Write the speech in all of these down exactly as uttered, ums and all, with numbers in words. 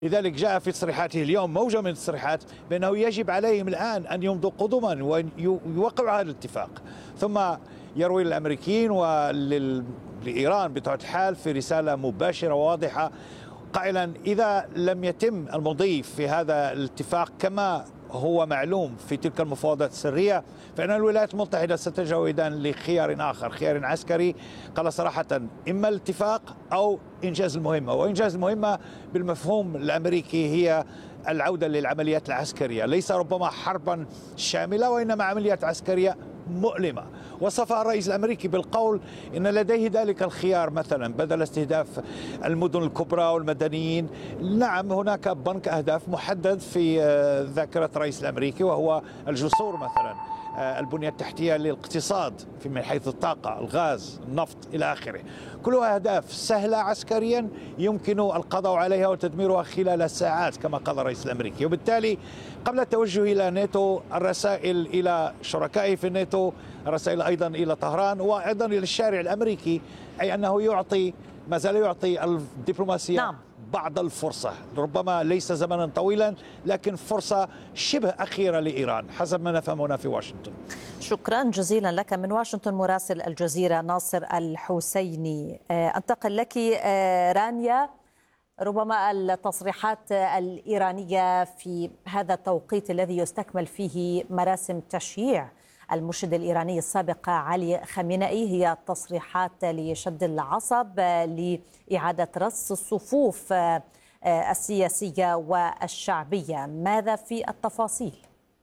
لذلك جاء في تصريحاته اليوم موجة من التصريحات بأنه يجب عليهم الآن أن يمضوا قدما ويوقعوا هذا الاتفاق، ثم يروي للأمريكيين ولإيران بطبيعة الحال في رسالة مباشرة وواضحة قائلا إذا لم يتم المضي في هذا الاتفاق كما هو معلوم في تلك المفاوضات السرية، فإن الولايات المتحدة ستلجأ إذا لخيار آخر، خيار عسكري. قال صراحة إما الاتفاق أو إنجاز المهمة، وإنجاز المهمة بالمفهوم الأمريكي هي العودة للعمليات العسكرية، ليس ربما حربا شاملة وإنما عمليات عسكرية مؤلمة. وصفها الرئيس الأمريكي بالقول إن لديه ذلك الخيار، مثلا بدل استهداف المدن الكبرى والمدنيين، نعم هناك بنك أهداف محدد في ذاكرة الرئيس الأمريكي وهو الجسور، مثلا البنية التحتية للاقتصاد في من حيث الطاقة، الغاز، النفط إلى آخره، كلها أهداف سهلة عسكريا يمكن القضاء عليها وتدميرها خلال ساعات كما قال الرئيس الأمريكي. وبالتالي قبل التوجه إلى ناتو، الرسائل إلى شركائه في الناتو، الرسائل أيضا إلى طهران وأيضا إلى الشارع الأمريكي، أي أنه يعطي ما زال يعطي الدبلوماسية نعم. بعض الفرصة، ربما ليس زمنا طويلا لكن فرصة شبه أخيرة لإيران حسب ما نفهم هنا في واشنطن. شكرا جزيلا لك من واشنطن مراسل الجزيرة ناصر الحسيني. أنتقل لك رانيا، ربما التصريحات الإيرانية في هذا التوقيت الذي يستكمل فيه مراسم تشييع المرشد الإيراني السابق علي خامنئي هي تصريحات لشد العصب لإعادة رص الصفوف السياسية والشعبية، ماذا في التفاصيل؟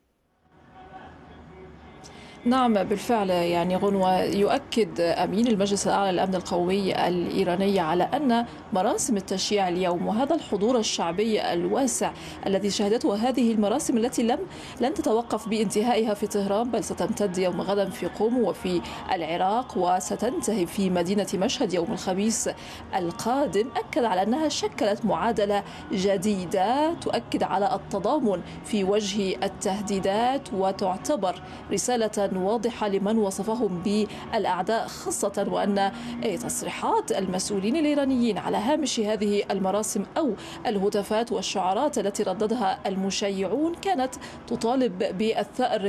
نعم بالفعل، يعني غنوة يؤكد أمين المجلس الأعلى للأمن القومي الإيراني على أن مراسم التشييع اليوم وهذا الحضور الشعبي الواسع الذي شهدته هذه المراسم التي لم لن تتوقف بانتهائها في طهران، بل ستمتد يوم غدا في قم وفي العراق وستنتهي في مدينة مشهد يوم الخميس القادم، أكد على أنها شكلت معادلة جديدة تؤكد على التضامن في وجه التهديدات وتعتبر رسالة واضحة لمن وصفهم بالأعداء، خاصة وأن تصريحات المسؤولين الإيرانيين على هامش هذه المراسم أو الهتافات والشعارات التي رددها المشيعون كانت تطالب بالثأر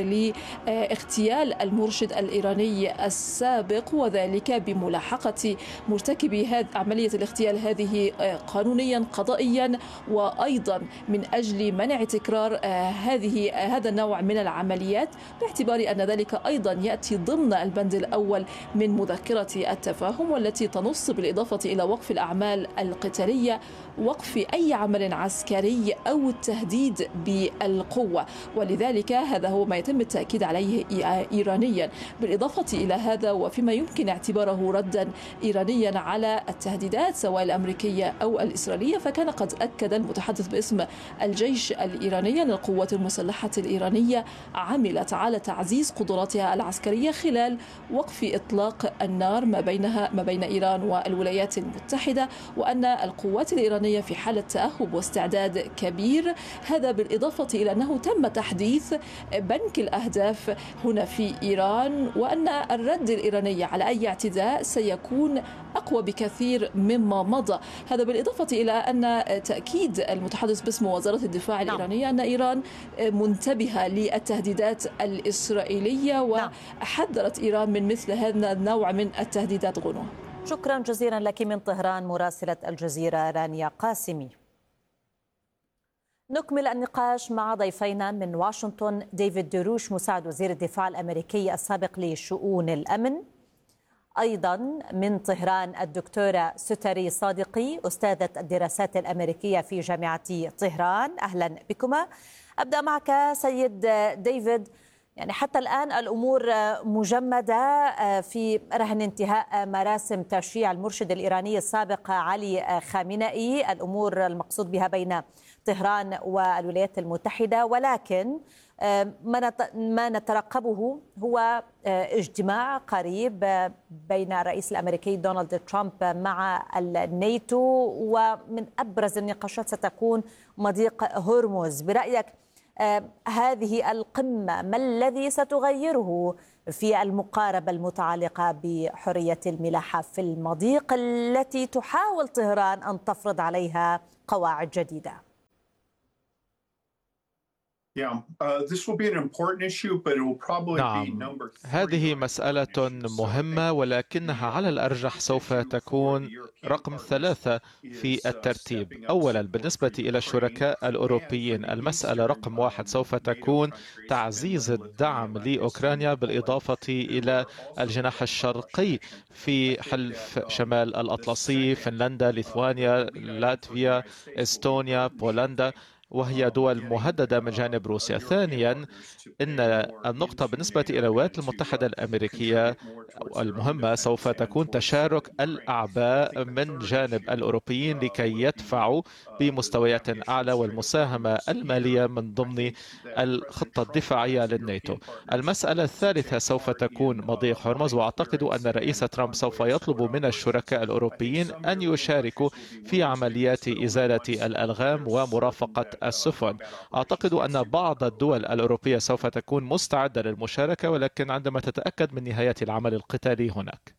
لاغتيال المرشد الإيراني السابق، وذلك بملاحقة مرتكبي هذه عملية الاغتيال هذه قانونيا قضائيا، وأيضا من أجل منع تكرار هذه هذا النوع من العمليات، باعتبار أن ذلك أيضا يأتي ضمن البند الأول من مذكرة التفاهم، والتي تنص بالإضافة إلى وقف الأعمال القتالية وقف أي عمل عسكري أو التهديد بالقوة، ولذلك هذا هو ما يتم التأكيد عليه إيرانيا. بالإضافة إلى هذا وفيما يمكن اعتباره ردا إيرانيا على التهديدات سواء الأمريكية أو الإسرائيلية، فكان قد أكد المتحدث باسم الجيش الإيراني أن القوات المسلحة الإيرانية عملت على تعزيز قدراتها العسكرية خلال وقف إطلاق النار ما بينها ما بين إيران والولايات المتحدة، وأن القوات الإيرانية في حالة تأهب واستعداد كبير. هذا بالإضافة إلى أنه تم تحديث بنك الأهداف هنا في إيران، وأن الرد الإيراني على أي اعتداء سيكون أقوى بكثير مما مضى. هذا بالإضافة إلى أن تأكيد المتحدث باسم وزارة الدفاع الإيرانية أن إيران منتبهة للتهديدات الإسرائيلية وحذرت إيران من مثل هذا النوع من التهديدات. غنوة، شكرا جزيلا لك من طهران مراسلة الجزيرة رانيا قاسمي. نكمل النقاش مع ضيفينا من واشنطن، ديفيد دروش مساعد وزير الدفاع الأمريكي السابق لشؤون الأمن، أيضا من طهران الدكتورة ستري صادقي أستاذة الدراسات الأمريكية في جامعة طهران. أهلا بكما. أبدأ معك سيد ديفيد، يعني حتى الآن الأمور مجمدة في رهن انتهاء مراسم تشييع المرشد الإيراني السابق علي خامنئي، الأمور المقصود بها بين طهران والولايات المتحدة، ولكن ما نترقبه هو اجتماع قريب بين الرئيس الأمريكي دونالد ترامب مع الناتو، ومن أبرز النقاشات ستكون مضيق هرمز. برأيك هذه القمة ما الذي ستغيره في المقاربة المتعلقة بحرية الملاحة في المضيق التي تحاول طهران أن تفرض عليها قواعد جديدة؟ نعم، هذه مسألة مهمة، ولكنها على الأرجح سوف تكون رقم ثلاثة في الترتيب. أولا، بالنسبة إلى الشركاء الأوروبيين، المسألة رقم واحد سوف تكون تعزيز الدعم لأوكرانيا بالإضافة إلى الجناح الشرقي في حلف شمال الأطلسي، فنلندا، ليثوانيا، لاتفيا، إستونيا، بولندا، وهي دول مهددة من جانب روسيا. ثانيا، إن النقطة بالنسبة إلى الولايات المتحدة الأمريكية المهمة سوف تكون تشارك الأعباء من جانب الأوروبيين لكي يدفعوا بمستويات أعلى، والمساهمة المالية من ضمن الخطة الدفاعية للناتو. المسألة الثالثة سوف تكون مضيق هرمز، وأعتقد أن الرئيس ترامب سوف يطلب من الشركاء الأوروبيين أن يشاركوا في عمليات إزالة الألغام ومرافقة السفن. أعتقد أن بعض الدول الأوروبية سوف تكون مستعدة للمشاركة، ولكن عندما تتأكد من نهاية العمل القتالي هناك.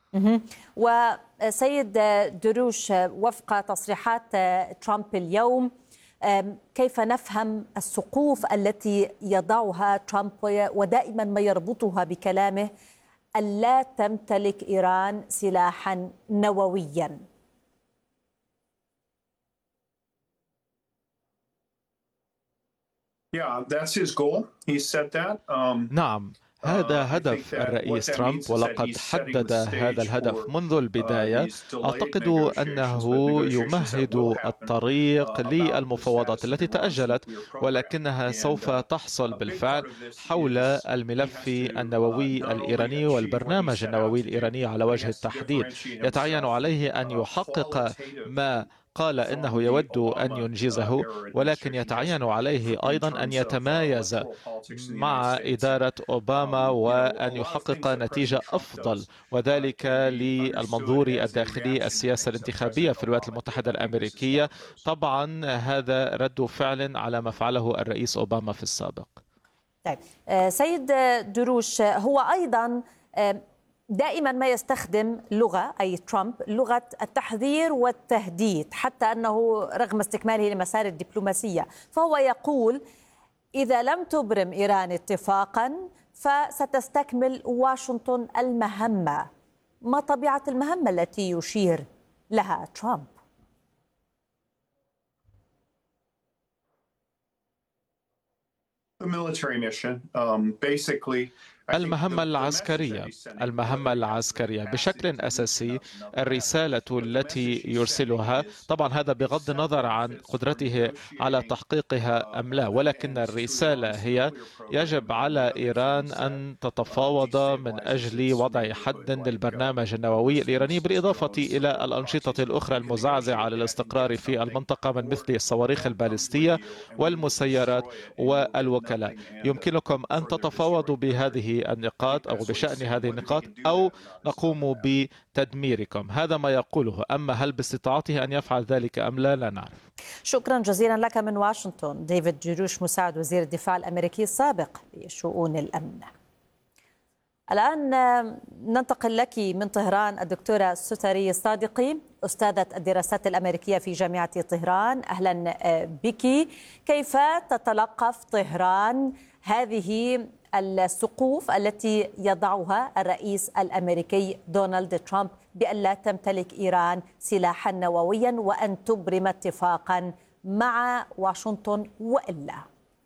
وسيد دروش، وفق تصريحات ترامب اليوم، كيف نفهم السقوف التي يضعها ترامب ودائما ما يربطها بكلامه ألا تمتلك إيران سلاحا نوويا؟ نعم، هذا هدف الرئيس ترامب، ولقد حدد هذا الهدف منذ البداية. أعتقد أنه يمهد الطريق للمفاوضات التي تأجلت، ولكنها سوف تحصل بالفعل حول الملف النووي الإيراني والبرنامج النووي الإيراني على وجه التحديد. يتعين عليه أن يحقق ما قال إنه يود أن ينجزه، ولكن يتعين عليه أيضا أن يتمايز مع إدارة أوباما وأن يحقق نتيجة أفضل، وذلك للمنظور الداخلي السياسة الانتخابية في الولايات المتحدة الأمريكية. طبعا هذا رد فعل على ما فعله الرئيس أوباما في السابق. طيب سيد دروش، هو أيضا دائما ما يستخدم لغة، أي ترامب، لغة التحذير والتهديد، حتى أنه رغم استكماله لمسار الدبلوماسية فهو يقول إذا لم تبرم إيران اتفاقا فستستكمل واشنطن المهمة. ما طبيعة المهمة التي يشير لها ترامب؟ المهمة العسكرية المهمة العسكرية بشكل أساسي. الرسالة التي يرسلها، طبعا هذا بغض النظر عن قدرته على تحقيقها أم لا، ولكن الرسالة هي يجب على إيران أن تتفاوض من أجل وضع حد للبرنامج النووي الإيراني، بالإضافة إلى الأنشطة الأخرى المزعزعة للاستقرار في المنطقة من مثل الصواريخ البالستية والمسيرات والوكلاء. يمكنكم أن تتفاوضوا بهذه النقاط أو بشأن هذه النقاط، أو نقوم بتدميركم. هذا ما يقوله، أما هل باستطاعته أن يفعل ذلك أم لا، لا نعرف. شكرا جزيلا لك من واشنطن ديفيد جيروش، مساعد وزير الدفاع الأمريكي السابق لشؤون الأمن. الآن ننتقل لك من طهران الدكتورة ستري صادقي، أستاذة الدراسات الأمريكية في جامعة طهران. أهلا بك. كيف تتلقف طهران هذه السقوف التي يضعها الرئيس الأمريكي دونالد ترامب بأن لا تمتلك إيران سلاحا نوويا وأن تبرم اتفاقا مع واشنطن وإلا؟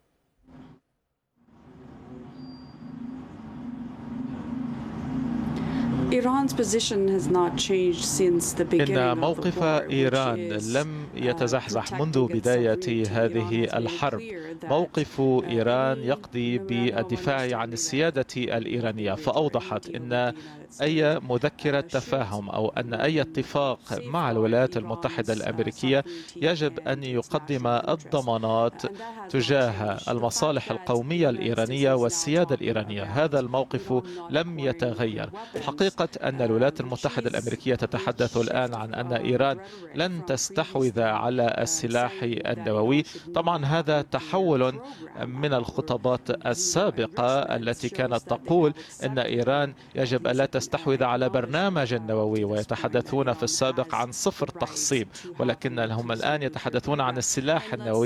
إن موقف إيران لم يتزحزح منذ بداية هذه الحرب. موقف إيران يقضي بالدفاع عن السيادة الإيرانية، فأوضحت أن أي مذكرة تفاهم أو أن أي اتفاق مع الولايات المتحدة الأمريكية يجب أن يقدم الضمانات تجاه المصالح القومية الإيرانية والسيادة الإيرانية. هذا الموقف لم يتغير. حقيقة أن الولايات المتحدة الأمريكية تتحدث الآن عن أن إيران لن تستحوذ على السلاح النووي. طبعا هذا تحول من الخطابات السابقة التي كانت تقول أن إيران يجب أن لا تستحوذ على برنامج نووي، ويتحدثون في السابق عن صفر تخصيب، ولكنهم الآن يتحدثون عن السلاح النووي.